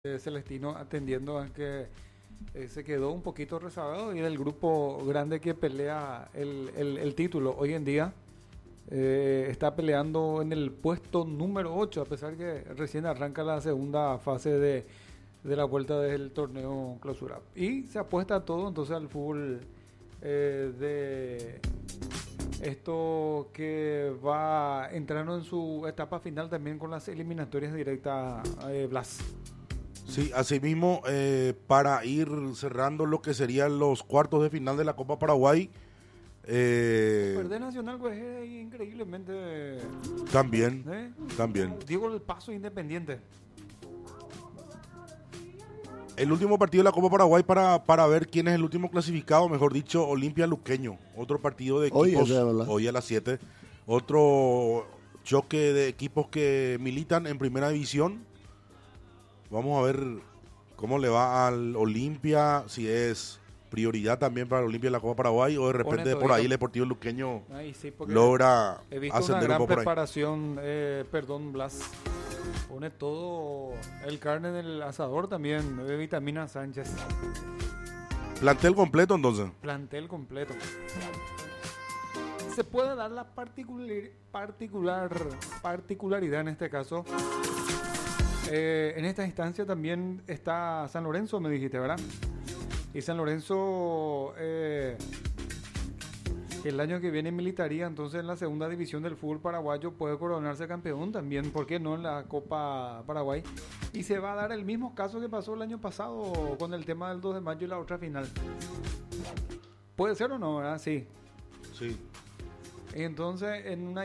Celestino atendiendo a que se quedó un poquito rezagado y del grupo grande que pelea el título hoy en día. Está peleando en el puesto número 8 a pesar que recién arranca la segunda fase de la vuelta del torneo clausura. Y se apuesta todo entonces al fútbol de esto que va entrando en su etapa final también con las eliminatorias directas, Blas. Sí, asimismo, para ir cerrando lo que serían los cuartos de final de la Copa Paraguay. Perder Nacional pues es increíblemente. También. También. Digo el paso Independiente. El último partido de la Copa Paraguay para ver quién es el último clasificado, mejor dicho, Olimpia Luqueño. Otro partido de equipos hoy a las 7. Otro choque de equipos que militan en primera división. Vamos a ver cómo le va al Olimpia, si es prioridad también para el Olimpia en la Copa Paraguay o de repente por ahí el Deportivo Luqueño logra he visto ascender una gran un poco preparación, Blas. Pone todo el carne en el asador también, de Vitamina Sánchez. Plantel completo entonces. Plantel completo. Se puede dar la particularidad en este caso. En esta instancia también está San Lorenzo, me dijiste, ¿verdad? Y San Lorenzo el año que viene militaría entonces en la segunda división del fútbol paraguayo, puede coronarse campeón también, ¿por qué no en la Copa Paraguay? Y se va a dar el mismo caso que pasó el año pasado con el tema del 2 de mayo y la otra final. ¿Puede ser o no, verdad? Sí. Sí. Entonces, en un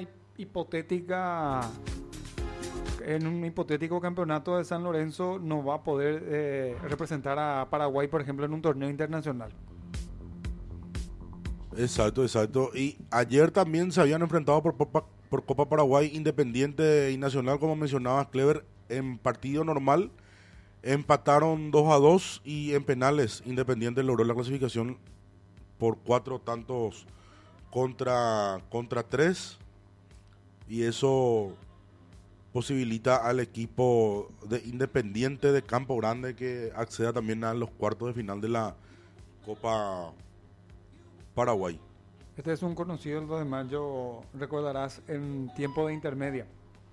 hipotético campeonato de San Lorenzo no va a poder representar a Paraguay, por ejemplo, en un torneo internacional. Exacto. Y ayer también se habían enfrentado por Copa Paraguay Independiente y Nacional, como mencionaba Clever, en partido normal. Empataron 2-2 y en penales Independiente logró la clasificación por 4 tantos contra 3. Y eso posibilita al equipo de Independiente de Campo Grande que acceda también a los cuartos de final de la Copa Paraguay. Este es un conocido el 2 de mayo, recordarás, en tiempo de intermedia.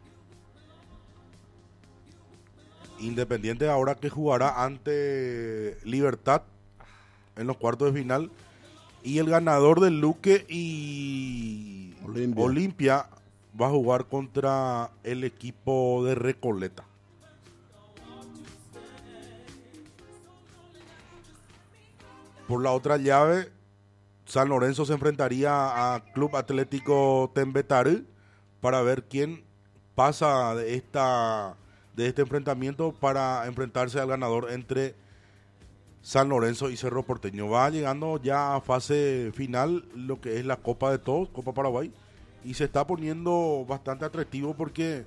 Independiente ahora que jugará ante Libertad en los cuartos de final y el ganador del Luque y Olimpia va a jugar contra el equipo de Recoleta. Por la otra llave, San Lorenzo se enfrentaría a Club Atlético Tembetarí para ver quién pasa de este enfrentamiento para enfrentarse al ganador entre San Lorenzo y Cerro Porteño. Va llegando ya a fase final lo que es la Copa de Todos, Copa Paraguay. Y se está poniendo bastante atractivo porque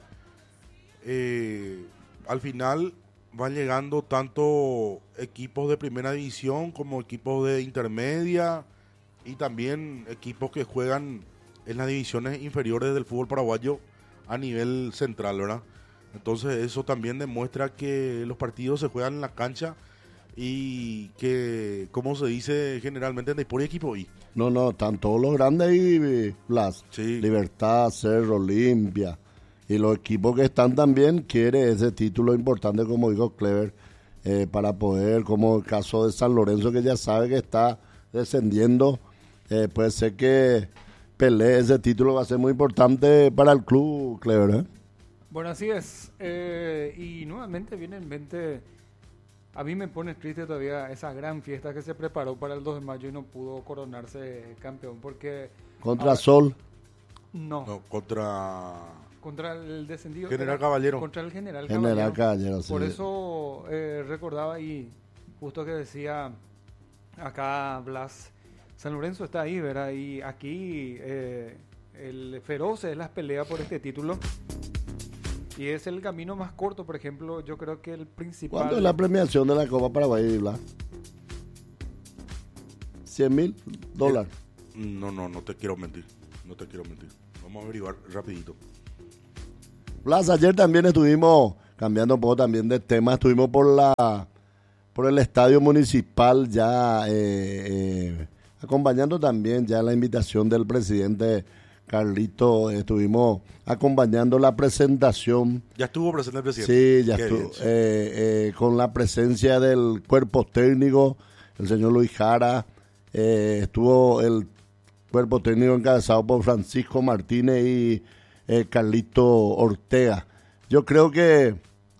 al final van llegando tanto equipos de primera división como equipos de intermedia y también equipos que juegan en las divisiones inferiores del fútbol paraguayo a nivel central, ¿verdad? Entonces eso también demuestra que los partidos se juegan en la cancha y que, como se dice generalmente en Deportes Equipo I. No, están todos los grandes ahí, Blas. Sí. Libertad, Cerro, Olimpia. Y los equipos que están también quiere ese título importante, como dijo Clever, para poder, como el caso de San Lorenzo, que ya sabe que está descendiendo, puede ser que pelee ese título, va a ser muy importante para el club, Clever. Bueno, así es. Y nuevamente viene en mente. A mí me pone triste todavía esa gran fiesta que se preparó para el 2 de mayo y no pudo coronarse campeón porque... ¿Contra Sol? No, contra el descendido. General Caballero. Contra el General Caballero, sí. Por eso recordaba y justo que decía acá Blas, San Lorenzo está ahí, ¿verdad? Y aquí el feroz es las peleas por este título. Y es el camino más corto, por ejemplo, yo creo que el principal... ¿Cuánto es la premiación de la Copa Paraguay, Blas? $100,000. No te quiero mentir. Vamos a averiguar rapidito. Blas, ayer también estuvimos cambiando un poco también de tema, estuvimos por el estadio municipal ya acompañando también ya la invitación del presidente Carlito, estuvimos acompañando la presentación. ¿Ya estuvo presente el presidente? Sí, ya estuvo. Con la presencia del cuerpo técnico, el señor Luis Jara, estuvo el cuerpo técnico encabezado por Francisco Martínez y Carlito Ortega. Yo creo que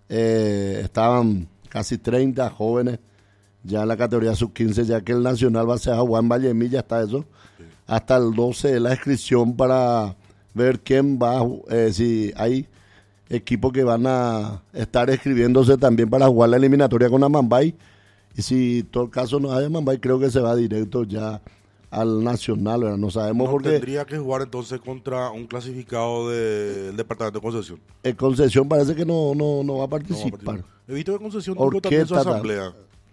estaban casi 30 jóvenes ya en la categoría sub-15, ya que el Nacional va a ser a jugar en Vallemilla, hasta eso. Sí. Hasta el 12 de la inscripción para ver quién va, si hay equipos que van a estar inscribiéndose también para jugar la eliminatoria con Amambay. Y si todo el caso no hay Amambay, creo que se va directo ya al Nacional, ¿verdad? No sabemos por qué. Tendría que jugar entonces contra un clasificado del departamento de Concesión. Concesión parece que no va a participar. He visto que Concesión tuvo también su asamblea.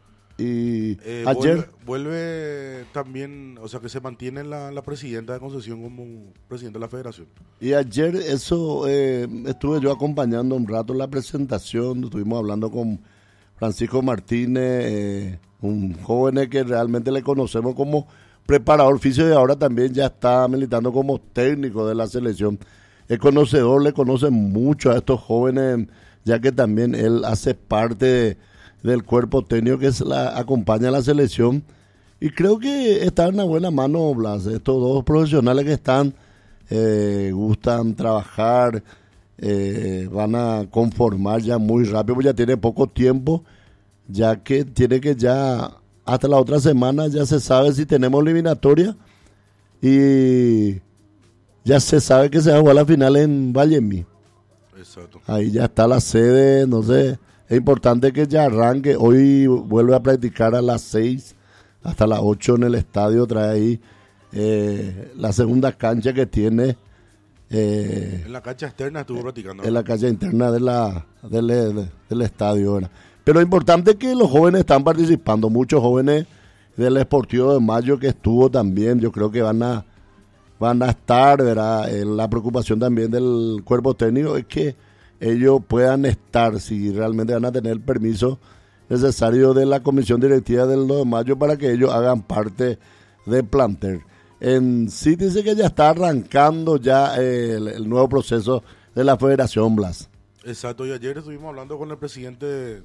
Y ayer vuelve también, o sea que se mantiene la presidenta de Concesión como presidenta de la federación. Y ayer eso estuve yo acompañando un rato la presentación, estuvimos hablando con Francisco Martínez, un joven que realmente le conocemos como preparador físico y ahora también ya está militando como técnico de la selección. El conocedor le conoce mucho a estos jóvenes, ya que también él hace parte del cuerpo técnico que acompaña a la selección. Y creo que está en una buena mano, Blas. Estos dos profesionales que están, gustan trabajar, van a conformar ya muy rápido, porque ya tiene poco tiempo, ya que tiene que ya... Hasta la otra semana ya se sabe si tenemos eliminatoria y ya se sabe que se va a jugar la final en Vallemi. Exacto. Ahí ya está la sede, no sé. Es importante que ya arranque. Hoy vuelve a practicar a las 6 hasta las 8 en el estadio. Trae ahí la segunda cancha que tiene. En la cancha externa estuvo practicando. En la cancha interna del estadio, ¿verdad? Pero es importante que los jóvenes están participando, muchos jóvenes del Sportivo de Mayo que estuvo también, yo creo que van a estar, ¿verdad? La preocupación también del cuerpo técnico es que ellos puedan estar, si realmente van a tener el permiso necesario de la comisión directiva del 2 de mayo para que ellos hagan parte del plantel. En sí dice que ya está arrancando ya el nuevo proceso de la Federación, Blas. Exacto, y ayer estuvimos hablando con el presidente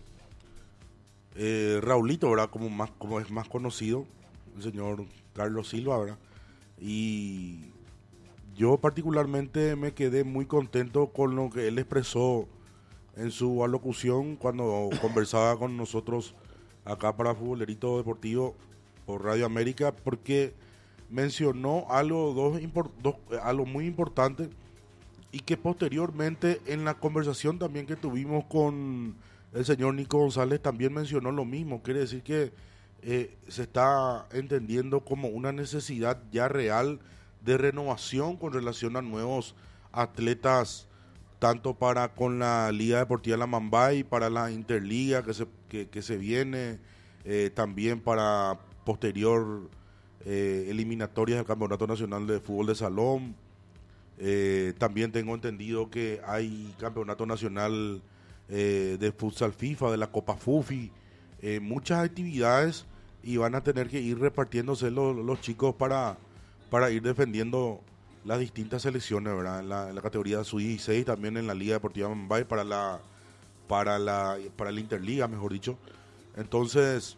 Raulito, ¿verdad? Como es más conocido, el señor Carlos Silva, ¿verdad? Y yo particularmente me quedé muy contento con lo que él expresó en su alocución cuando conversaba con nosotros acá para Futbolerito Deportivo por Radio América, porque mencionó algo muy importante y que posteriormente en la conversación también que tuvimos con el señor Nico González también mencionó lo mismo. Quiere decir que se está entendiendo como una necesidad ya real de renovación con relación a nuevos atletas, tanto para con la Liga Deportiva de la Mambay, para la Interliga que se viene, también para posterior eliminatorias del Campeonato Nacional de Fútbol de Salón. También tengo entendido que hay Campeonato Nacional de Futsal FIFA, de la Copa FUFI, muchas actividades, y van a tener que ir repartiéndose los chicos para ir defendiendo las distintas selecciones, ¿verdad? En la categoría sub-16, también en la Liga Deportiva Mambay, para la Interliga, mejor dicho. Entonces,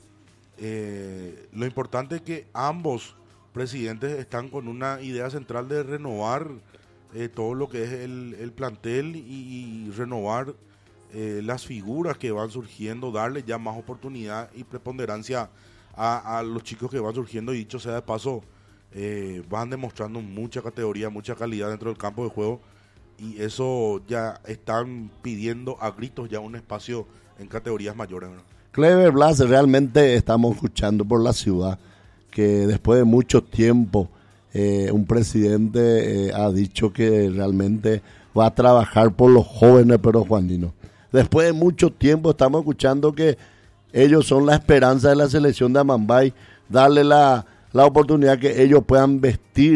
lo importante es que ambos presidentes están con una idea central de renovar todo lo que es el plantel y renovar las figuras que van surgiendo, darle ya más oportunidad y preponderancia a los chicos que van surgiendo, y dicho sea de paso, van demostrando mucha categoría, mucha calidad dentro del campo de juego, y eso ya están pidiendo a gritos ya un espacio en categorías mayores, ¿verdad? Clever, Blas, realmente estamos escuchando por la ciudad que después de mucho tiempo un presidente ha dicho que realmente va a trabajar por los jóvenes pero juaninos. Después de mucho tiempo estamos escuchando que ellos son la esperanza de la selección de Amambay, darle la oportunidad que ellos puedan vestir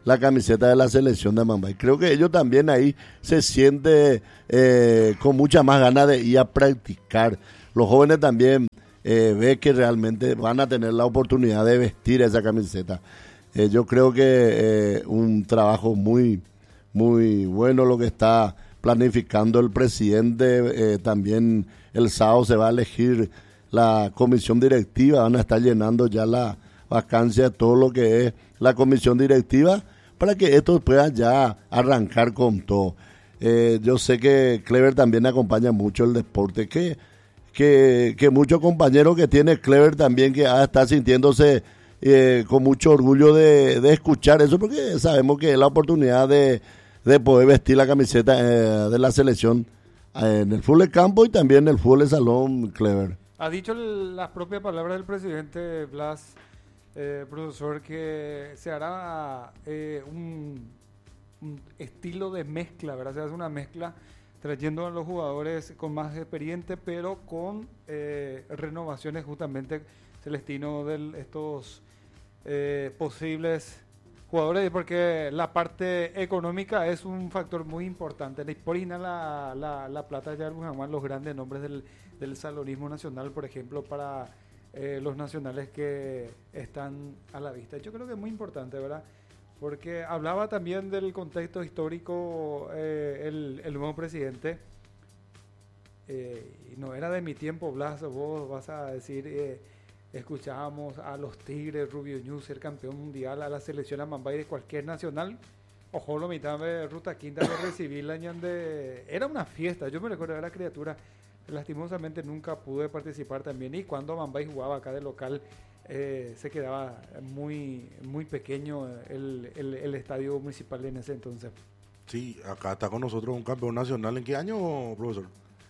la camiseta de la selección de Mambay. Creo que ellos también ahí se sienten con mucha más ganas de ir a practicar. Los jóvenes también ven que realmente van a tener la oportunidad de vestir esa camiseta. Yo creo que un trabajo muy, muy bueno lo que está planificando el presidente. También el sábado se va a elegir la comisión directiva, van a estar llenando ya la vacancia de todo lo que es la comisión directiva para que esto pueda ya arrancar con todo. Yo sé que Clever también acompaña mucho el deporte, que muchos compañeros que tiene Clever también que está sintiéndose con mucho orgullo de escuchar eso, porque sabemos que es la oportunidad de poder vestir la camiseta de la selección en el fútbol de campo y también en el fútbol de salón, Clever. Ha dicho las propias palabras del presidente Blas, profesor, que se hará un estilo de mezcla, ¿verdad? Se hace una mezcla trayendo a los jugadores con más experiente, pero con renovaciones justamente, Celestino, de estos posibles jugadores, porque la parte económica es un factor muy importante. Por la plata ya buscamos los grandes nombres del salonismo nacional, por ejemplo, para los nacionales que están a la vista. Yo creo que es muy importante, ¿verdad? Porque hablaba también del contexto histórico el nuevo presidente. Y no era de mi tiempo, Blas, vos vas a decir, escuchábamos a los Tigres, Rubio Ñu ser campeón mundial, a la selección Amambay de cualquier nacional. Ojo, lo mitad de Ruta Quinta de recibir la ñande. Era una fiesta, yo me recuerdo de la criatura. Lastimosamente nunca pude participar también, y cuando Amambay jugaba acá de local se quedaba muy muy pequeño el estadio municipal en ese entonces. Sí, acá está con nosotros un campeón nacional. ¿En qué año, profesor?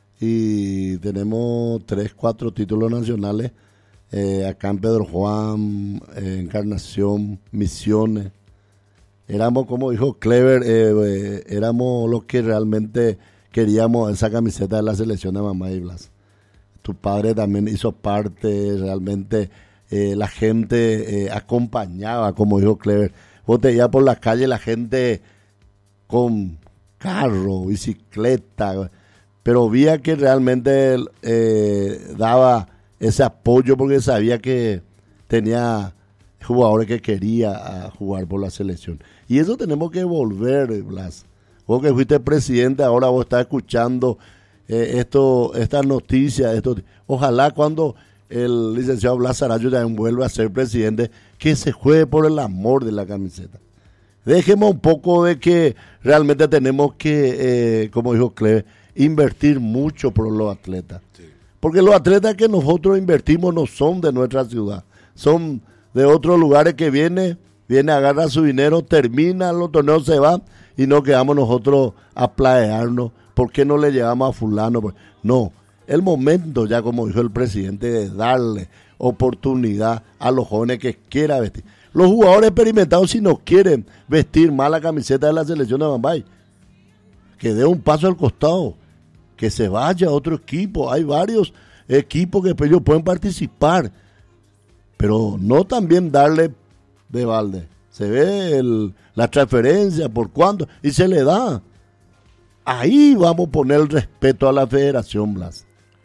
Y tenemos 3, 4 títulos nacionales acá en Pedro Juan, Encarnación, Misiones. Éramos, como dijo Clever, éramos los que realmente queríamos esa camiseta de la selección de Mambay, Blas. Tu padre también hizo parte, realmente la gente acompañaba, como dijo Clever. Vos te ibas por la calle, la gente con carro, bicicleta, pero veía que realmente daba ese apoyo porque sabía que tenía jugadores que quería jugar por la selección. Y eso tenemos que volver, Blas. Vos que fuiste presidente, ahora vos estás escuchando estas noticias. Ojalá cuando el licenciado Blas Arayo también vuelva a ser presidente, que se juegue por el amor de la camiseta. Dejemos un poco de que realmente tenemos que, como dijo Clever, invertir mucho por los atletas. Sí. Porque los atletas que nosotros invertimos no son de nuestra ciudad, son de otros lugares que viene, agarra su dinero, termina los torneos, se va, y no quedamos nosotros a planearnos. ¿Por qué no le llevamos a fulano? No, el momento ya, como dijo el presidente, de darle oportunidad a los jóvenes que quieran vestir. Los jugadores experimentados, si no quieren vestir más la camiseta de la selección de Mambay, que dé un paso al costado, que se vaya a otro equipo. Hay varios equipos que ellos pueden participar, pero no también darle de balde. Se ve la transferencia, por cuándo, y se le da. Ahí vamos a poner el respeto a la federación, Blas.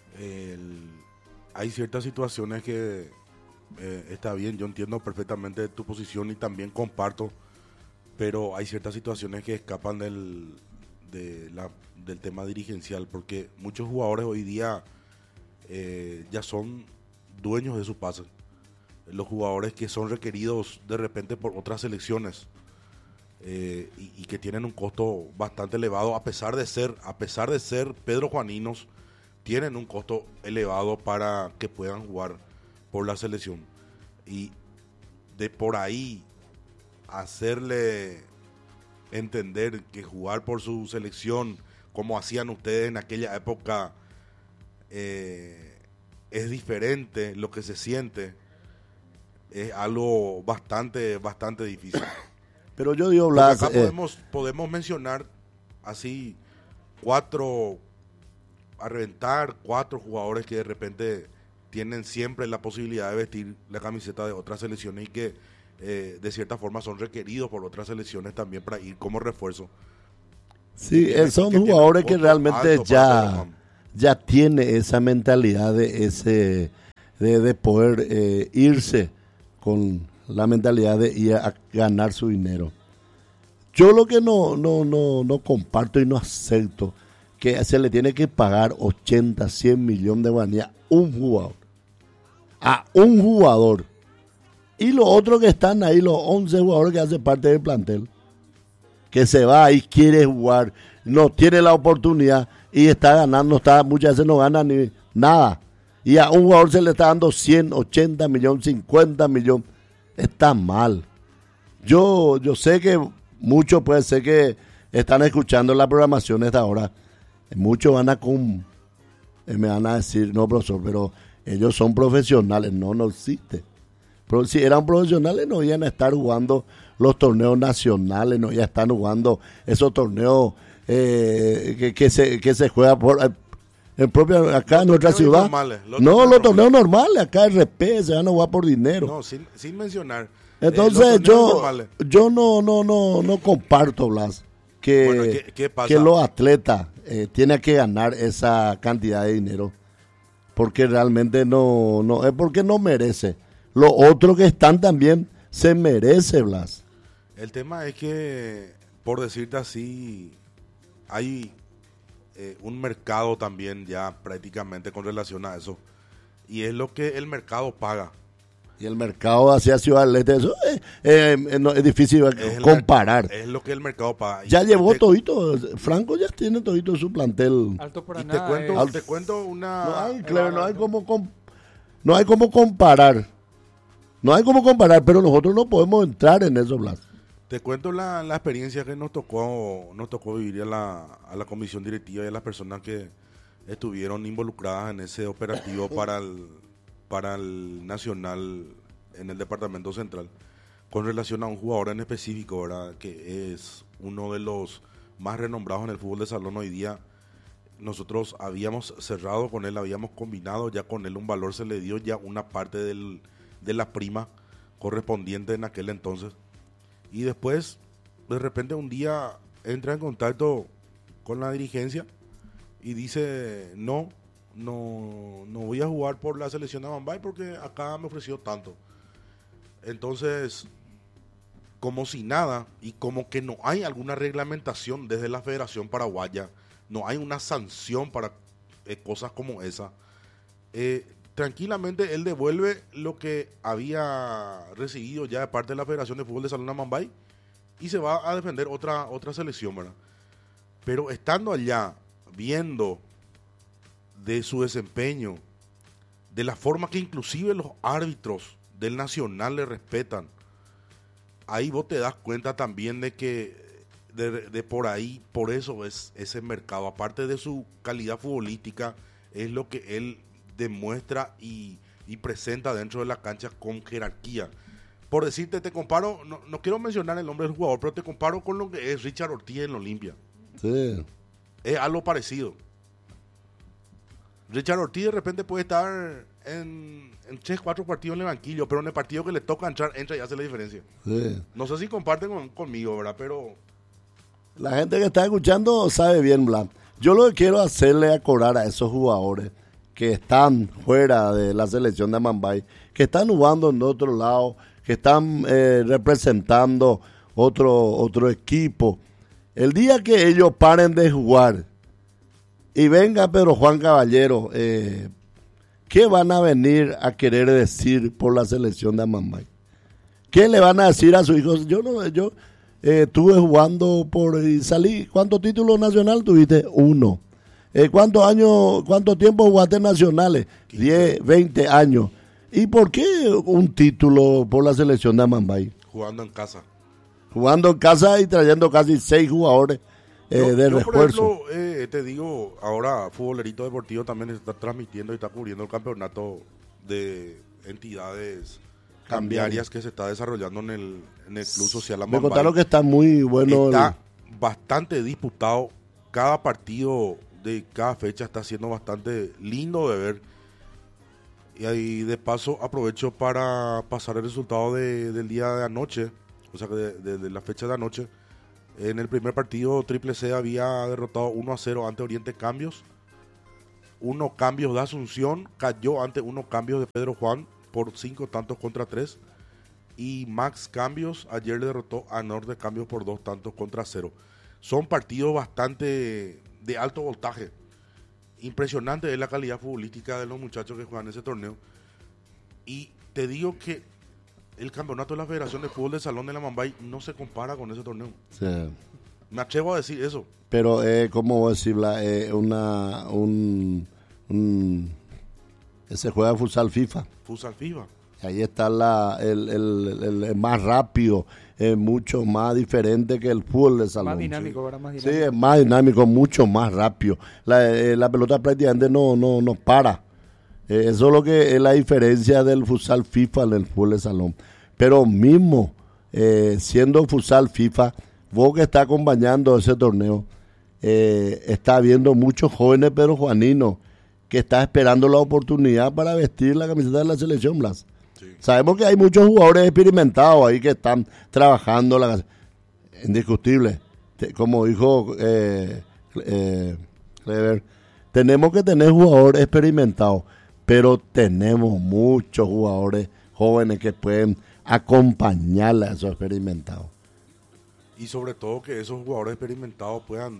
Hay ciertas situaciones que está bien, yo entiendo perfectamente tu posición y también comparto, pero hay ciertas situaciones que escapan del tema dirigencial, porque muchos jugadores hoy día ya son dueños de su pase. Los jugadores que son requeridos de repente por otras selecciones y que tienen un costo bastante elevado, a pesar de ser Pedro Juaninos, tienen un costo elevado para que puedan jugar por la selección. Y de por ahí hacerle entender que jugar por su selección, como hacían ustedes en aquella época, es diferente, lo que se siente es algo bastante difícil. Pero yo digo, Blas, acá podemos mencionar así a reventar cuatro jugadores que de repente tienen siempre la posibilidad de vestir la camiseta de otras selecciones y que de cierta forma son requeridos por otras selecciones también para ir como refuerzo. Sí, son jugadores que realmente ya tiene esa mentalidad de poder irse con la mentalidad de ir a ganar su dinero. Yo lo que no comparto y no acepto que se le tiene que pagar 80, 100 millones de guaraníes a un jugador. Y los otros que están ahí, los 11 jugadores que hacen parte del plantel, que se va y quiere jugar, no tiene la oportunidad y está ganando, muchas veces no gana ni nada. Y a un jugador se le está dando 100, 80 millones, 50 millones. Está mal. Yo sé que muchos puede ser que están escuchando la programación de esta hora. Muchos me van a decir, no, profesor, pero ellos son profesionales. No existe. Pero si eran profesionales no iban a estar jugando los torneos nacionales, no iban a estar jugando esos torneos que se juega acá en nuestra ciudad. Los torneos normales, acá RP se van a jugar por dinero. No, sin mencionar. Entonces yo no comparto, Blas, ¿qué pasa? Que los atletas tienen que ganar esa cantidad de dinero, porque realmente no es porque no merece. Los otros que están también se merece, Blas. El tema es que, por decirte así, hay un mercado también ya prácticamente con relación a eso, y es lo que el mercado paga. Y el mercado hacia Ciudad del Este, eso es difícil comparar. Es lo que el mercado paga. Ya llevó todito, Franco ya tiene todito su plantel. Alto para y nada. te cuento una... No hay como comparar. No hay como comparar, pero nosotros no podemos entrar en eso, Blas. Te cuento la experiencia que nos tocó vivir a la comisión directiva y a las personas que estuvieron involucradas en ese operativo para el Nacional en el Departamento Central, con relación a un jugador en específico, ¿verdad? Que es uno de los más renombrados en el fútbol de salón hoy día. Nosotros habíamos cerrado con él, habíamos combinado ya con él un valor, se le dio ya una parte de la prima correspondiente en aquel entonces. Y después, de repente un día entra en contacto con la dirigencia y dice, no voy a jugar por la selección de Mambay porque acá me ofreció tanto. Entonces, como si nada, y como que no hay alguna reglamentación desde la Federación Paraguaya, no hay una sanción para cosas como esa, tranquilamente él devuelve lo que había recibido ya de parte de la Federación de Fútbol de Salón de Mambay y se va a defender otra selección, ¿verdad? Pero estando allá, viendo de su desempeño, de la forma que inclusive los árbitros del Nacional le respetan, ahí vos te das cuenta también de que de por ahí, por eso es ese mercado, aparte de su calidad futbolística, es lo que él demuestra y presenta dentro de la cancha con jerarquía. Por decirte, te comparo, no quiero mencionar el nombre del jugador, pero te comparo con lo que es Richard Ortiz en Olimpia. Sí. Es algo parecido. Richard Ortiz de repente puede estar en 3-4 partidos en el banquillo, pero en el partido que le toca entrar, entra y hace la diferencia. Sí. No sé si comparten conmigo, ¿verdad? Pero la gente que está escuchando sabe bien, Blas. Yo lo que quiero hacerle acordar a esos jugadores que están fuera de la selección de Mambay, que están jugando en otro lado, que están representando otro equipo. El día que ellos paren de jugar y venga Pedro Juan Caballero, ¿qué van a venir a querer decir por la selección de Mambay? ¿Qué le van a decir a sus hijos? Yo estuve jugando y salí. ¿Cuántos títulos nacionales tuviste? 1. ¿Cuánto tiempo jugaste nacionales? 10, 20 años. ¿Y por qué un título por la selección de Mambay? Jugando en casa. Jugando en casa y trayendo casi 6 jugadores de refuerzo. Por ejemplo, te digo, ahora Futbolerito Deportivo también está transmitiendo y está cubriendo el campeonato de entidades cambiarias que se está desarrollando en el Club Social Mambay. Me contaron que está muy bueno. Está bastante disputado. Cada partido de cada fecha está siendo bastante lindo de ver. Y ahí de paso aprovecho para pasar el resultado del día de anoche, o sea, de la fecha de anoche. En el primer partido, Triple C había derrotado 1-0 ante Oriente Cambios. 1 Cambios de Asunción cayó ante 1 Cambios de Pedro Juan por 5 tantos contra 3. Y Max Cambios ayer le derrotó a Norte Cambios por 2 tantos contra 0. Son partidos bastante de alto voltaje. Impresionante es la calidad futbolística de los muchachos que juegan ese torneo. Y te digo que el campeonato de la Federación de Fútbol de Salón de la Mambay no se compara con ese torneo. Sí. Me atrevo a decir eso. Pero, ¿cómo vos decís, se juega futsal FIFA? Futsal FIFA. Ahí está el más rápido, mucho más diferente que el fútbol de salón. Más dinámico, sí. ahora más dinámico. Sí, es más dinámico, mucho más rápido. La pelota prácticamente no para. Eso es lo que es la diferencia del futsal FIFA en el fútbol de salón. Pero mismo siendo futsal FIFA, vos que estás acompañando ese torneo, está viendo muchos jóvenes pero juaninos que están esperando la oportunidad para vestir la camiseta de la selección, Blas. Sí. Sabemos que hay muchos jugadores experimentados ahí que están trabajando, indiscutible. Como dijo Clever, tenemos que tener jugadores experimentados, pero tenemos muchos jugadores jóvenes que pueden acompañarle a esos experimentados. Y sobre todo que esos jugadores experimentados puedan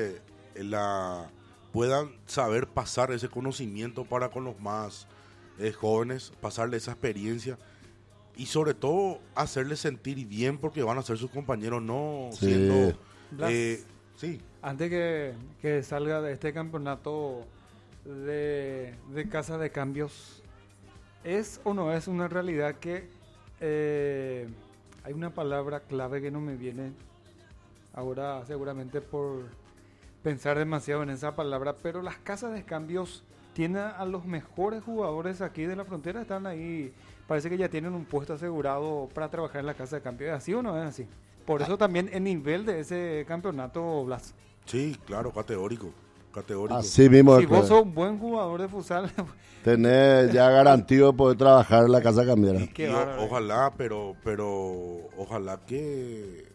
puedan saber pasar ese conocimiento para con los más jóvenes, pasarle esa experiencia y sobre todo hacerles sentir bien porque van a ser sus compañeros, no Sí. siendo... Blas, sí, antes que salga de este campeonato de casa de cambios, ¿es o no es una realidad que hay una palabra clave que no me viene ahora seguramente por pensar demasiado en esa palabra, pero las casas de cambios tienen a los mejores jugadores aquí de la frontera, están ahí, parece que ya tienen un puesto asegurado para trabajar en la casa de cambios? ¿Es así o no es así? Por eso también el nivel de ese campeonato, Blas. sí, claro, categórico. Así mismo. Si vos sos un buen jugador de futsal, Tener ya garantido de poder trabajar en la casa cambiera. qué Y bárbaro. ojalá, pero ojalá que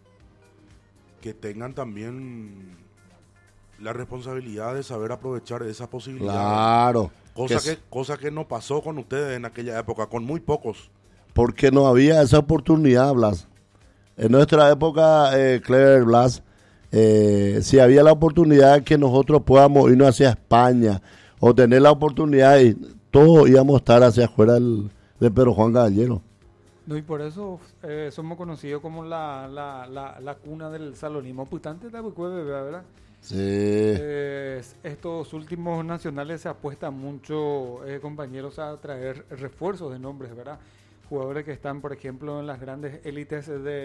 tengan también la responsabilidad de saber aprovechar esa posibilidad. Claro. Cosa que no pasó con ustedes en aquella época, con muy pocos. Porque no había esa oportunidad, Blas. En nuestra época, Clever, Blas, si había la oportunidad que nosotros podamos irnos hacia España o tener la oportunidad, y todos íbamos a estar hacia afuera de Pedro Juan Caballero. No, y por eso somos conocidos como la cuna del salonismo. Putante de ¿verdad? Sí. Estos últimos nacionales se apuesta mucho, compañeros, a traer refuerzos de nombres, ¿verdad? Jugadores que están, por ejemplo, en las grandes élites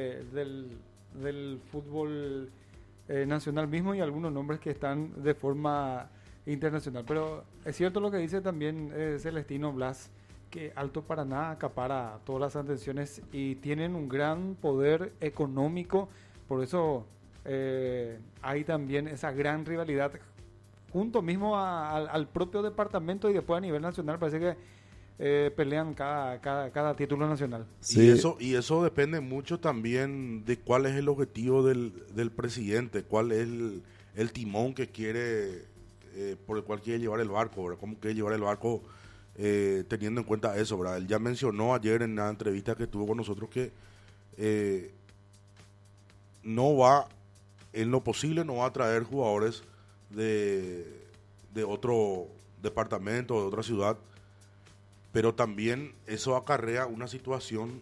del fútbol nacional mismo y algunos nombres que están de forma internacional. Pero es cierto lo que dice también Celestino Blas, que Alto Paraná acapara todas las atenciones y tienen un gran poder económico, por eso hay también esa gran rivalidad junto mismo al propio departamento y después a nivel nacional parece que pelean cada título nacional. Sí. Y eso depende mucho también de cuál es el objetivo del presidente, cuál es el timón que quiere, por el cual quiere llevar el barco, ¿verdad? Cómo quiere llevar el barco teniendo en cuenta eso, ¿verdad? Él ya mencionó ayer en la entrevista que tuvo con nosotros que no va, en lo posible no va a traer jugadores de otro departamento, de otra ciudad, pero también eso acarrea una situación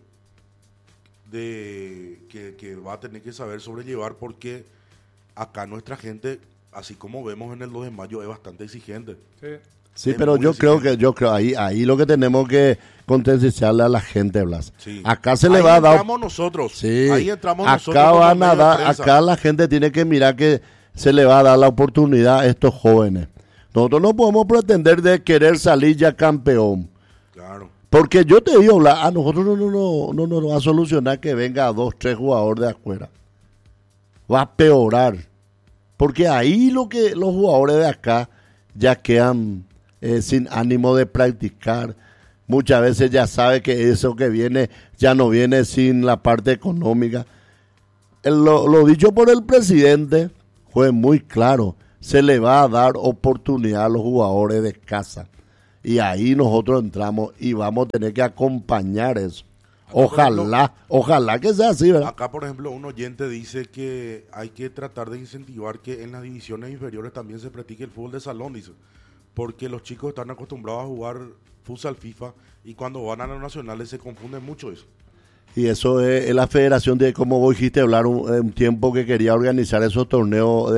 que va a tener que saber sobrellevar, porque acá nuestra gente, así como vemos en el 2 de mayo, es bastante exigente. Sí, Es pero muy yo creo exigente. ahí lo que tenemos que concienciarle a la gente, Blas. Sí. Acá se le Ahí va a dar. entramos nosotros. Sí. Ahí entramos Acá nosotros. como van a medio de dar, prensa. acá la gente tiene que mirar que se le va a dar la oportunidad a estos jóvenes. Nosotros no podemos pretender de querer salir ya campeón. Claro. Porque yo te digo, Blas, a nosotros no nos va a solucionar que venga 2, 3 jugadores de afuera. Va a peorar. Porque ahí lo que los jugadores de acá ya quedan sin ánimo de practicar. muchas veces ya sabe que eso que viene ya no viene sin la parte económica. Lo dicho por el presidente fue muy claro, se le va a dar oportunidad a los jugadores de casa. Y ahí nosotros entramos y vamos a tener que acompañar eso. Ojalá que sea así, ¿verdad? Acá, por ejemplo, un oyente dice que hay que tratar de incentivar que en las divisiones inferiores también se practique el fútbol de salón, dice. Porque los chicos están acostumbrados a jugar futsal FIFA y cuando van a los nacionales se confunden mucho eso. Y eso es la federación de, como vos dijiste, hablar un tiempo que quería organizar esos torneos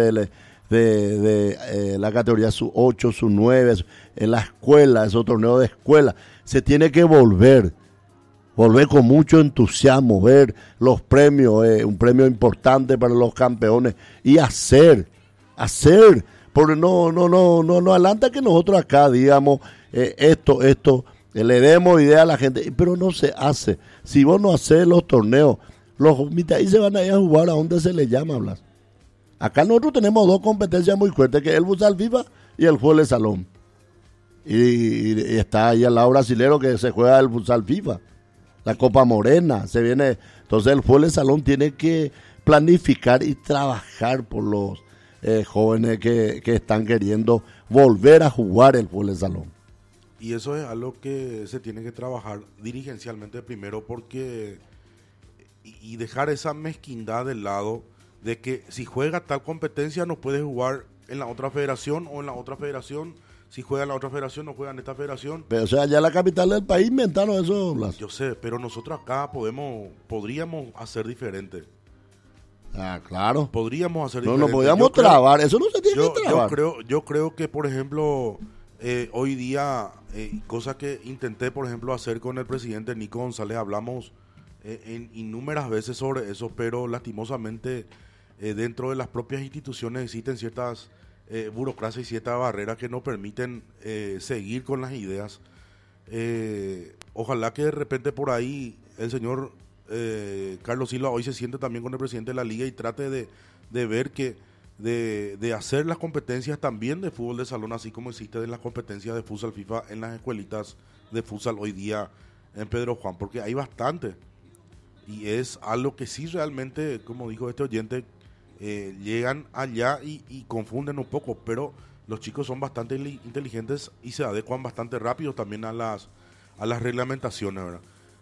de la categoría sub-8, sub-9, en la escuela, esos torneos de escuela. Se tiene que volver con mucho entusiasmo, ver los premios, un premio importante para los campeones y hacer, porque no adelanta que nosotros acá digamos esto, le demos idea a la gente, pero no se hace. Si vos no haces los torneos, los mitad se van a ir a jugar a donde se les llama, Blas. Acá nosotros tenemos dos competencias muy fuertes, que es el futsal FIFA y el fútbol de salón. Y está ahí al lado brasilero que se juega el futsal FIFA. La Copa Morena, se viene. Entonces el fútbol de salón tiene que planificar y trabajar por los jóvenes que están queriendo volver a jugar el fútbol de salón. Y eso es algo que se tiene que trabajar dirigencialmente primero porque y dejar esa mezquindad del lado de que si juega tal competencia no puede jugar en la otra federación o en la otra federación. Si juega en la otra federación, no juega en esta federación. Pero o sea, ya la capital del país inventaron eso, Blas. Yo sé, pero nosotros acá podríamos hacer diferente. Ah, claro. Podríamos hacer diferente. No podíamos trabar, eso no se tiene que trabar. Yo creo que, por ejemplo, hoy día, cosa que intenté, por ejemplo, hacer con el presidente Nico González, hablamos en innumerables veces sobre eso, pero lastimosamente dentro de las propias instituciones existen ciertas burocracia y ciertas barreras que no permiten seguir con las ideas. Ojalá que de repente por ahí el señor Carlos Silva hoy se siente también con el presidente de la liga y trate de ver que de hacer las competencias también de fútbol de salón, así como existen las competencias de futsal FIFA en las escuelitas de futsal hoy día en Pedro Juan, porque hay bastante y es algo que sí realmente, como dijo este oyente, llegan allá y confunden un poco, pero los chicos son bastante inteligentes y se adecuan bastante rápido también a las reglamentaciones, ¿verdad?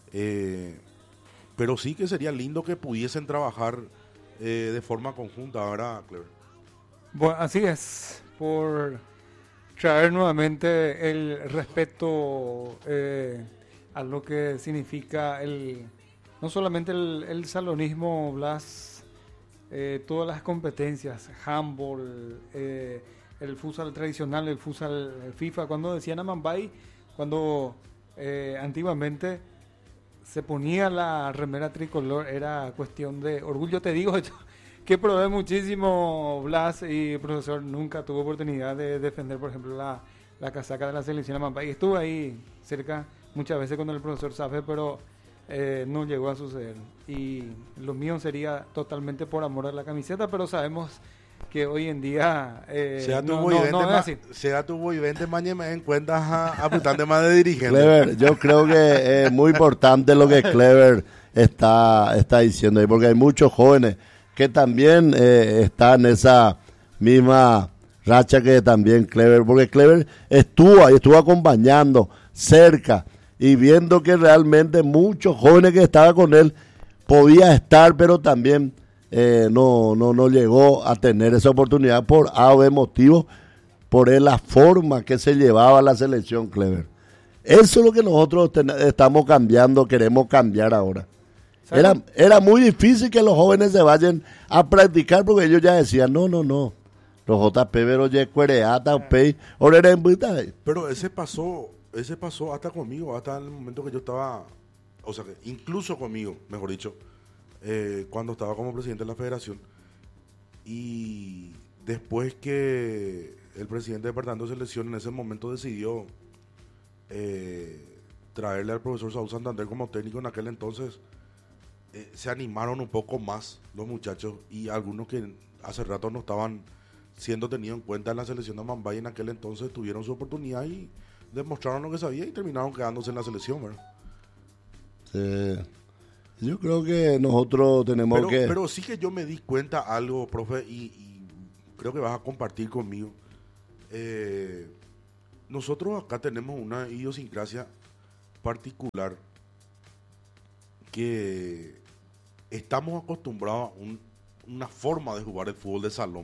Pero sí que sería lindo que pudiesen trabajar de forma conjunta, ¿verdad, Clever? Bueno, así es, por traer nuevamente el respeto a lo que significa no solamente el salonismo, Blas, todas las competencias, handball, el futsal tradicional, el futsal FIFA. Cuando decían a Mambay, cuando antiguamente se ponía la remera tricolor, era cuestión de orgullo. Te digo yo, que probé muchísimo, Blas, y el profesor nunca tuvo oportunidad de defender, por ejemplo, la casaca de la selección a Mambay. Estuve ahí cerca muchas veces con el profesor Safe, pero no llegó a suceder. Y lo mío sería totalmente por amor a la camiseta, pero sabemos que hoy en día sea tu no es así. Sea tu boivente mañana en cuenta a apuntando más de dirigente. Clever, yo creo que es muy importante lo que Clever está diciendo ahí, porque hay muchos jóvenes que también están en esa misma racha que también Clever, porque Clever estuvo acompañando cerca y viendo que realmente muchos jóvenes que estaban con él podía estar, pero también no llegó a tener esa oportunidad por A o B motivo, por la forma que se llevaba la selección, Clever. Eso es lo que nosotros estamos cambiando, queremos cambiar ahora. Era muy difícil que los jóvenes se vayan a practicar porque ellos ya decían, no. Los JP, pero ya cuereata, pero ese pasó hasta conmigo, hasta el momento que yo estaba, o sea, incluso conmigo, mejor dicho, cuando estaba como presidente de la federación. Y después que el presidente del departamento de selección en ese momento decidió traerle al profesor Saúl Santander como técnico en aquel entonces, se animaron un poco más los muchachos y algunos que hace rato no estaban siendo tenidos en cuenta en la selección de Mambay en aquel entonces tuvieron su oportunidad y demostraron lo que sabía y terminaron quedándose en la selección, ¿verdad? Yo creo que nosotros tenemos que... Pero sí que yo me di cuenta algo, profe, y creo que vas a compartir conmigo. Nosotros acá tenemos una idiosincrasia particular que estamos acostumbrados a una forma de jugar el fútbol de salón.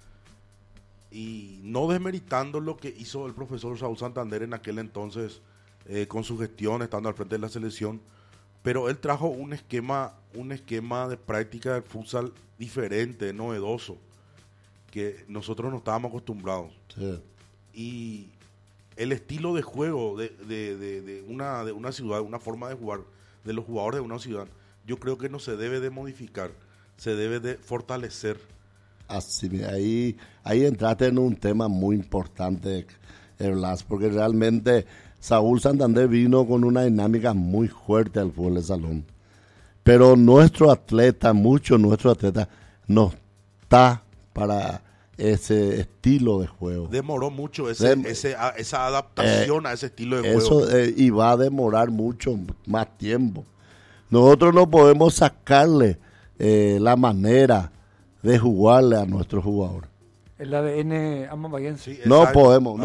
Y no desmeritando lo que hizo el profesor Saúl Santander en aquel entonces con su gestión, estando al frente de la selección, pero él trajo un esquema de práctica del futsal diferente, novedoso, que nosotros no estábamos acostumbrados. Sí. Y el estilo de juego de una ciudad, una forma de jugar de los jugadores de una ciudad, yo creo que no se debe de modificar, se debe de fortalecer. Así, ahí entraste en un tema muy importante, Blas, porque realmente Saúl Santander vino con una dinámica muy fuerte al fútbol de salón. Pero nuestro atleta no está para ese estilo de juego. Demoró mucho esa adaptación a ese estilo de juego. Y va a demorar mucho más tiempo. Nosotros no podemos sacarle la manera de jugarle a nuestro jugador. El ADN amambayense. Sí, no podemos.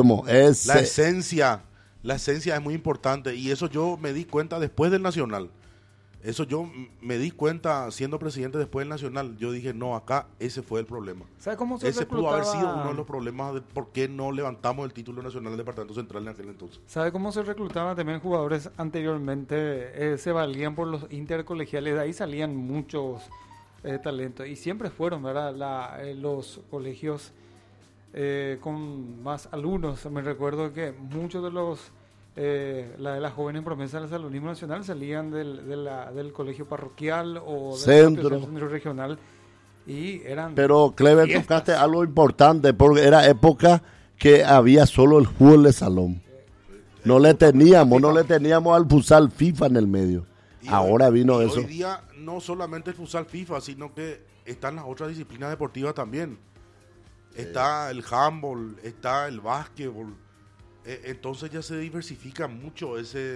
La esencia es muy importante y eso yo me di cuenta después del Nacional. Eso yo me di cuenta siendo presidente después del Nacional. Yo dije, no, acá ese fue el problema. ¿Sabe cómo se ese reclutaba? Pudo haber sido uno de los problemas de por qué no levantamos el título nacional del Departamento Central en aquel entonces. ¿Sabe cómo se reclutaba también jugadores anteriormente? Se valían por los intercolegiales, de ahí salían muchos talentos. Y siempre fueron, ¿verdad? Los colegios con más alumnos. Me recuerdo que muchos de las jóvenes promesas del salonismo nacional salían del colegio parroquial o del centro regional y eran... Pero Clever, tocaste algo importante porque era época que había solo el fútbol de salón. No le teníamos al futsal FIFA en el medio. Ahora vino eso. Hoy día no solamente el futsal FIFA, sino que están las otras disciplinas deportivas también. Está el handball, está el básquetbol. Entonces ya se diversifica mucho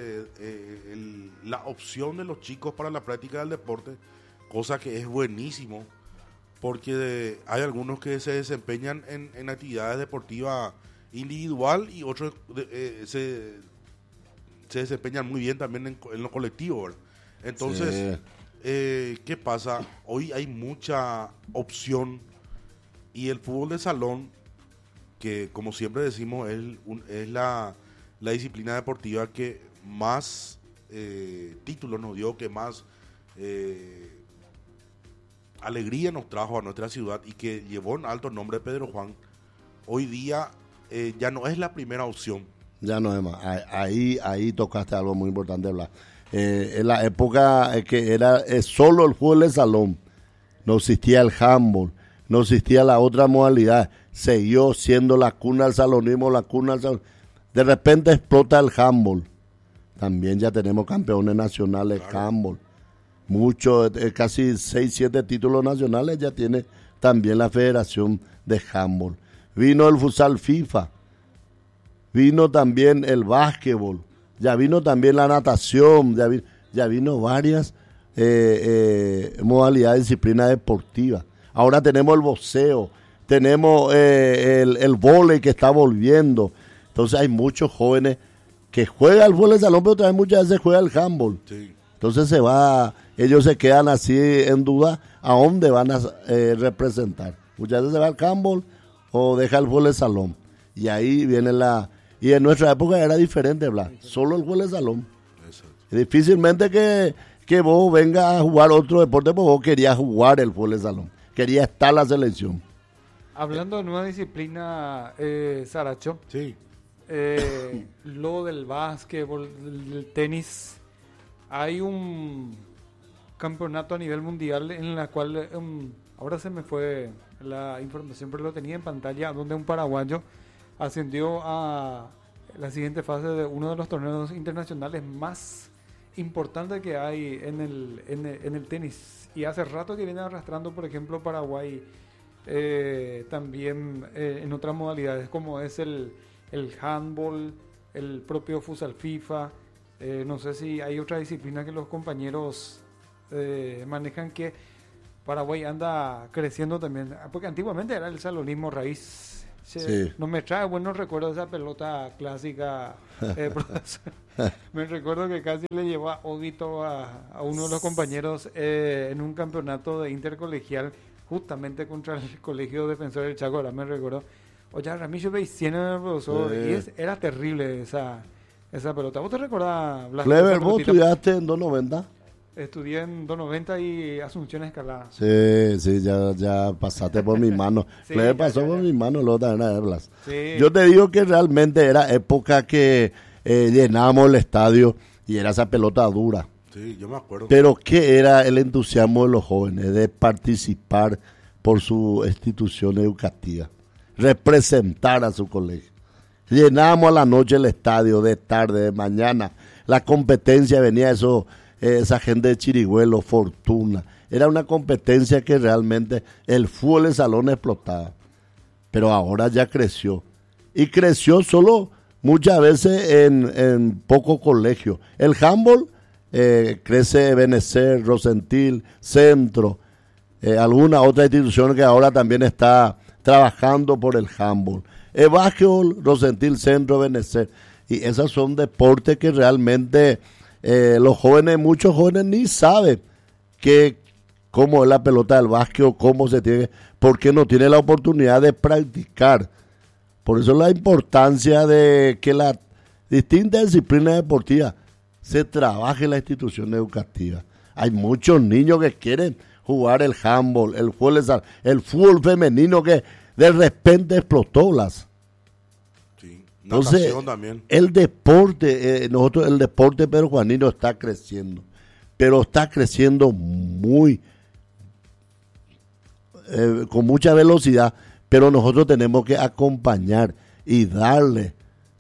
la opción de los chicos para la práctica del deporte, cosa que es buenísimo, porque hay algunos que se desempeñan en actividades deportivas individual y otros se desempeñan muy bien también en lo colectivo, ¿verdad? Entonces, ¿qué pasa? Hoy hay mucha opción y el fútbol de salón, que como siempre decimos es la disciplina deportiva que más títulos nos dio, que más alegría nos trajo a nuestra ciudad y que llevó en alto el nombre de Pedro Juan. Hoy día ya no es la primera opción. Ya no es más. Ahí tocaste algo muy importante, hablar. En la época que era solo el fútbol de salón, no existía el handball, no existía la otra modalidad, siguió siendo la cuna del salonismo, de repente explota el handball. También ya tenemos campeones nacionales, claro. Handball. Muchos, casi 6-7 títulos nacionales ya tiene también la Federación de Handball. Vino el futsal FIFA, vino también el básquetbol, ya vino también la natación, ya vino varias modalidades de disciplina deportiva. Ahora tenemos el boxeo, tenemos el vóley que está volviendo. Entonces hay muchos jóvenes que juegan al fútbol de salón, pero también muchas veces juegan el handball. Sí. Entonces ellos se quedan así en duda a dónde van a representar. Muchas veces se va al handball o deja el fútbol de salón. Y ahí viene y en nuestra época era diferente, Blas. Solo el fútbol de salón. Exacto. Difícilmente que vos vengas a jugar otro deporte, porque vos querías jugar el fútbol de salón. Quería estar en la selección. Hablando de nueva disciplina, Saracho, sí. Lo del básquetbol, del tenis, hay un campeonato a nivel mundial en la cual, ahora se me fue la información, pero lo tenía en pantalla, donde un paraguayo ascendió a la siguiente fase de uno de los torneos internacionales más importantes que hay en el tenis. Y hace rato que viene arrastrando, por ejemplo, Paraguay también en otras modalidades como es el handball, el propio futsal FIFA. No sé si hay otra disciplina que los compañeros manejan que Paraguay anda creciendo también, porque antiguamente era el salonismo raíz. Sí. No me trae buenos recuerdos de esa pelota clásica. Me recuerdo que casi le llevó a Oguito a uno de los compañeros en un campeonato de intercolegial, justamente contra el Colegio Defensor del Chaco. Ahora me recuerdo. Oye, Ramiro Beicena, el profesor, y era terrible esa pelota. ¿Vos te recordás, Blas? Clever, ¿vos estudiaste en 290? Estudié en 290 y Asunción Escalada. Sí, ya pasaste por mis manos. Sí, Clever ya, pasó ya, por ya. mis manos, luego también a Blas. Sí. Yo te digo que realmente era época que llenábamos el estadio y era esa pelota dura. Sí, yo me acuerdo. Pero ¿qué era el entusiasmo de los jóvenes de participar por su institución educativa? Representar a su colegio. Llenábamos a la noche el estadio, de tarde, de mañana. La competencia venía esa gente de Chirigüelo, Fortuna. Era una competencia que realmente el fútbol en salón explotaba. Pero ahora ya creció. Y creció solo muchas veces en poco colegio. El handball crece Benecer, Rosentil, Centro, alguna otra institución que ahora también está trabajando por el handball. El básquetbol, Rosentil, Centro, Benecer. Y esos son deportes que realmente los jóvenes, muchos jóvenes ni saben cómo es la pelota del básquet, cómo se tiene, porque no tiene la oportunidad de practicar. Por eso la importancia de que las distintas disciplinas deportivas se trabaje en la institución educativa. Hay muchos niños que quieren jugar el handball, el fútbol femenino que de repente explotó, Blas. Sí, Entonces, natación también. el deporte, el deporte peruanino está creciendo, pero está creciendo con mucha velocidad, pero nosotros tenemos que acompañar y darle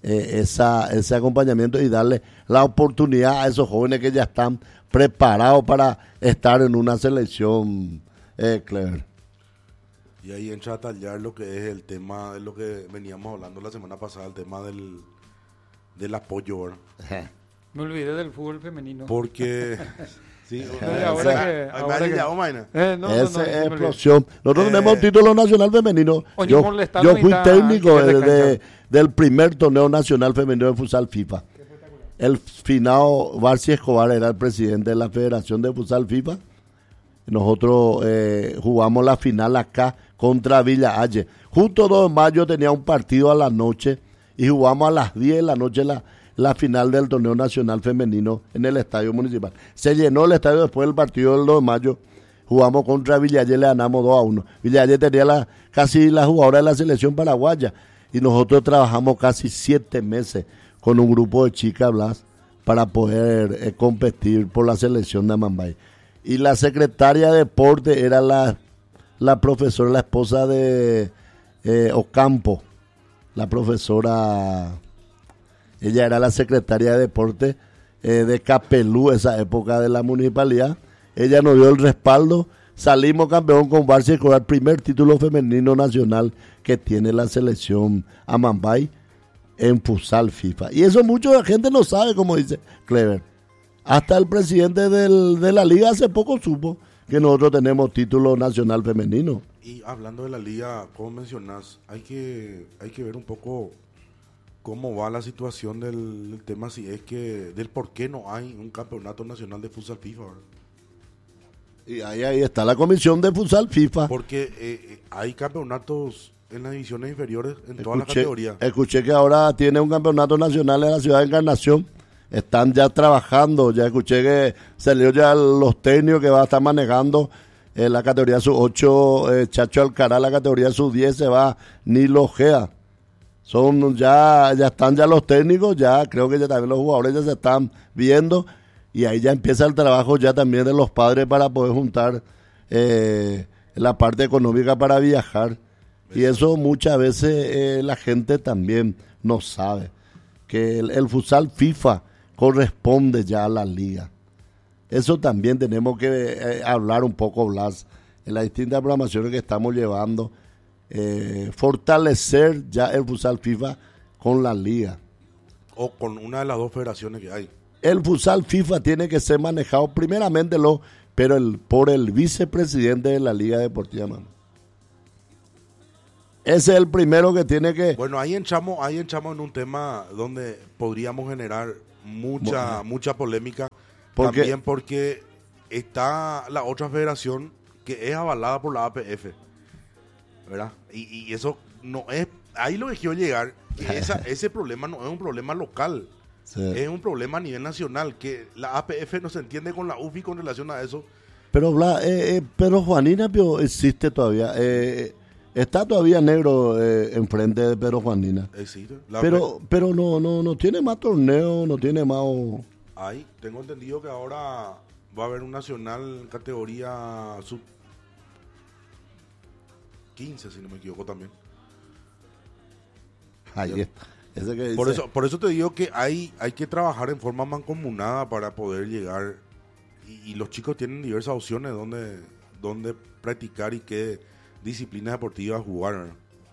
ese acompañamiento y darle la oportunidad a esos jóvenes que ya están preparados para estar en una selección, Clever. Y ahí entra a tallar lo que es el tema de lo que veníamos hablando la semana pasada, el tema del apoyo, ¿verdad? Me olvidé del fútbol femenino. Porque sí, ahora que- no, Esa se me olvidó. explosión. Nosotros tenemos un título nacional femenino. Oye, Yo molestando fui ahorita técnico que descansa. del primer torneo nacional femenino de futsal FIFA. El finado Barci Escobar era el presidente de la Federación de Futsal FIFA. Nosotros jugamos la final acá contra Villa Aye. Justo 2 de mayo tenía un partido a la noche y jugamos a las 10 de la noche la final del torneo nacional femenino en el estadio municipal. Se llenó el estadio después del partido del 2 de mayo. Jugamos contra Villa Aye, le ganamos 2-1. Villa Aye tenía casi la jugadora de la selección paraguaya y nosotros trabajamos casi 7 meses con un grupo de chicas, Blas, para poder competir por la selección de Amambay. Y la secretaria de deporte era la profesora, la esposa de Ocampo, la profesora, ella era la secretaria de deporte de Capelú, esa época de la municipalidad. Ella nos dio el respaldo, salimos campeón con Barça Escobar, primer título femenino nacional que tiene la selección Amambay en futsal FIFA. Y eso mucha gente no sabe, como dice Clever. Hasta el presidente de la liga hace poco supo que nosotros tenemos título nacional femenino. Y hablando de la liga, como mencionás, hay que ver un poco cómo va la situación del tema, si es que del por qué no hay un campeonato nacional de futsal FIFA, ¿verdad? Y ahí está la comisión de futsal FIFA. Porque hay campeonatos en las divisiones inferiores en todas las categorías. Escuché que ahora tiene un campeonato nacional en la ciudad de Encarnación. Están ya trabajando, ya escuché que salió ya los técnicos que va a estar manejando la categoría sub-8, Chacho Alcaraz, la categoría sub-10 se va Nilo Ojea. Ya están ya los técnicos, ya creo que ya también los jugadores ya se están viendo y ahí ya empieza el trabajo ya también de los padres para poder juntar la parte económica para viajar. Y eso muchas veces la gente también no sabe, que el futsal FIFA corresponde ya a la liga. Eso también tenemos que hablar un poco, Blas, en las distintas programaciones que estamos llevando, fortalecer ya el futsal FIFA con la liga. o con una de las dos federaciones que hay. El futsal FIFA tiene que ser manejado primeramente por el vicepresidente de la Liga Deportiva Mamba. Ese es el primero que tiene que... Bueno, ahí entramos en un tema donde podríamos generar mucha polémica. También porque está la otra federación que es avalada por la APF, ¿verdad? Y eso no es... Ahí lo que quiero llegar, que ese problema no es un problema local, sí. Es un problema a nivel nacional, que la APF no se entiende con la UFI con relación a eso. Pero pero Juanina existe todavía, está todavía Negro enfrente de Pedro Juanina. Existe. Pero no tiene más torneo, no tiene más... Ahí, tengo entendido que ahora va a haber un nacional categoría sub 15, si no me equivoco también. Ahí está. Ese que dice. Por eso te digo que hay que trabajar en forma mancomunada para poder llegar. Y los chicos tienen diversas opciones donde practicar y qué disciplinas deportivas jugar, ¿no?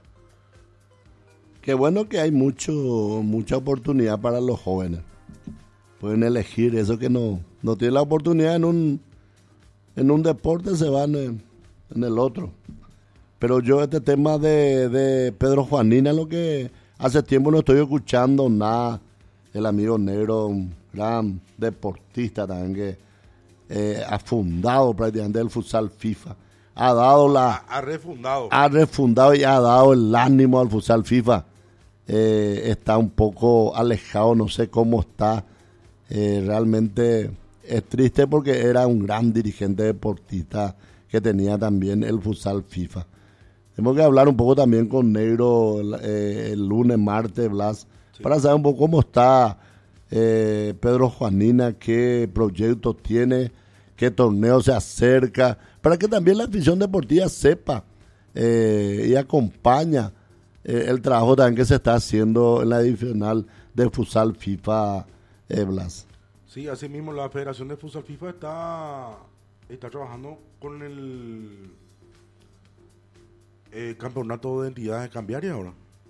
Qué bueno que hay mucha oportunidad para los jóvenes. Pueden elegir eso que no tienen la oportunidad en un deporte, se van en el otro. Pero yo este tema de Pedro Juanina, lo que hace tiempo no estoy escuchando nada. El amigo Negro, un gran deportista también que ha fundado prácticamente el futsal FIFA. Ha refundado y ha dado el ánimo al futsal FIFA. Está un poco alejado, no sé cómo está. Realmente es triste porque era un gran dirigente deportista que tenía también el futsal FIFA. Tenemos que hablar un poco también con Negro el lunes, martes, Blas, sí, para saber un poco cómo está Pedro Juanina, qué proyectos tiene, qué torneo se acerca, para que también la afición deportiva sepa y acompaña el trabajo también que se está haciendo en la divisional de futsal FIFA, Blas. Sí, así mismo la Federación de Futsal FIFA está trabajando con el campeonato de entidades cambiarias ahora.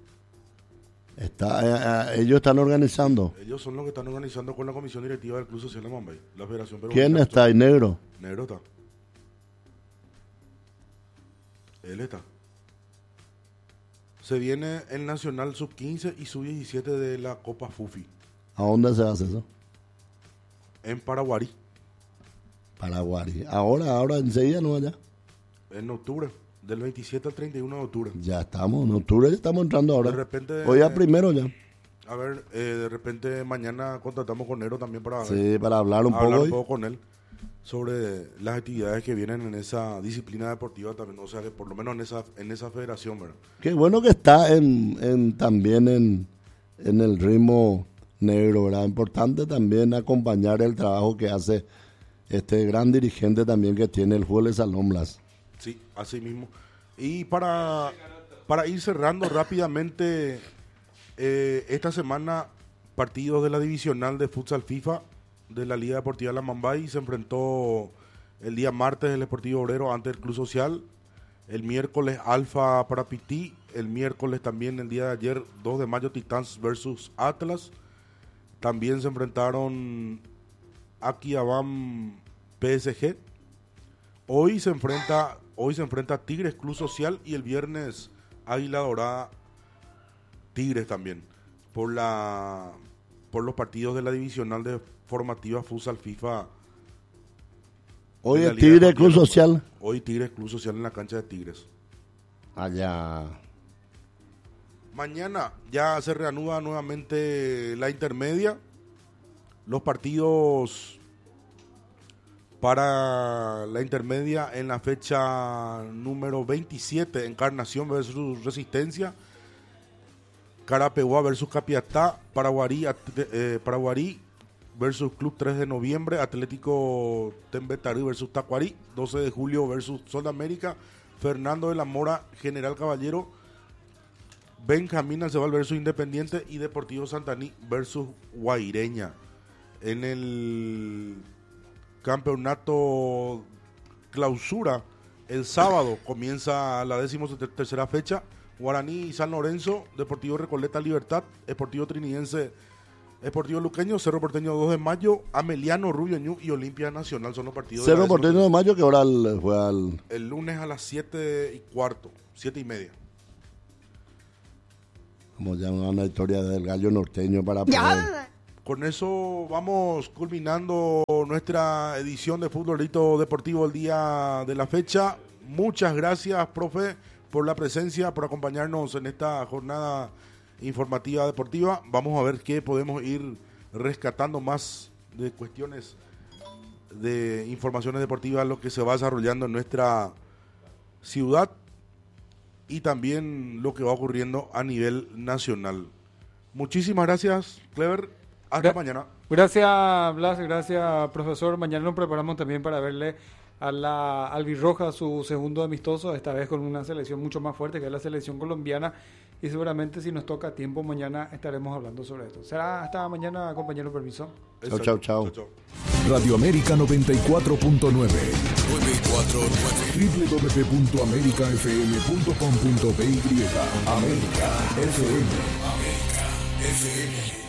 Ellos están organizando. Ellos son los que están organizando con la comisión directiva del Club Social de Mambay, la Federación Peruana. ¿Quién está ahí, Negro? Negro está. Él está. Se viene el Nacional Sub-15 y Sub-17 de la Copa FUFI. ¿A dónde se hace eso? En Paraguarí. Paraguarí. Ahora enseguida, ¿no? Allá. En octubre, del 27 al 31 de octubre. Ya estamos, en octubre ya estamos entrando ahora. De repente... Hoy a primero ya. A ver, de repente mañana contratamos con Nero también para hablar un poco con él sobre las actividades que vienen en esa disciplina deportiva también, o sea, que por lo menos en esa federación, ¿verdad? Qué bueno que está también en el ritmo Negro, ¿verdad? Importante también acompañar el trabajo que hace este gran dirigente también que tiene el Jules Salón, Blas. Sí, así mismo. Y para ir cerrando rápidamente, esta semana partidos de la divisional de futsal FIFA de la Liga Deportiva La Mambay. Se enfrentó el día martes el Deportivo Obrero ante el Club Social, el miércoles Alfa para Pití, el miércoles también el día de ayer 2 de mayo Titans versus Atlas. También se enfrentaron Akiabam PSG. Hoy se enfrenta Tigres Club Social y el viernes Águila Dorada Tigres también por los partidos de la divisional de formativa futsal FIFA. Hoy es Tigres Club Social. Hoy Tigres Club Social en la cancha de Tigres. Allá. Mañana ya se reanuda nuevamente la intermedia. Los partidos para la intermedia en la fecha número 27, Encarnación versus Resistencia, Carapeguá versus Capiatá, Paraguarí versus Club 3 de Noviembre, Atlético Tembetarí versus Tacuarí, 12 de julio versus Sol de América, Fernando de la Mora, General Caballero, Benjamín Alcebal versus Independiente y Deportivo Santaní versus Guaireña. En el campeonato clausura, el sábado comienza la 13ª fecha. Guaraní y San Lorenzo, Deportivo Recoleta Libertad, Deportivo Trinidense Sportivo Luqueño, Cerro Porteño 2 de mayo, Ameliano, Rubio Ñu y Olimpia Nacional son los partidos. Cerro Porteño de mayo, que ahora juega el lunes a las 7:15, 7:30. Como ya una historia del gallo norteño para poder... Con eso vamos culminando nuestra edición de Futbolito Deportivo el día de la fecha. Muchas gracias, profe, por la presencia, por acompañarnos en esta jornada informativa deportiva. Vamos a ver qué podemos ir rescatando más de cuestiones de informaciones deportivas, lo que se va desarrollando en nuestra ciudad y también lo que va ocurriendo a nivel nacional. Muchísimas gracias, Clever. Hasta mañana. Gracias, Blas. Gracias, profesor. Mañana nos preparamos también para verle a la albirroja su segundo amistoso, esta vez con una selección mucho más fuerte que es la selección colombiana, y seguramente si nos toca tiempo mañana estaremos hablando sobre esto. Será hasta mañana, compañero, permiso. Chao. Radio América 94.9 www.americafm.com.py. América FM.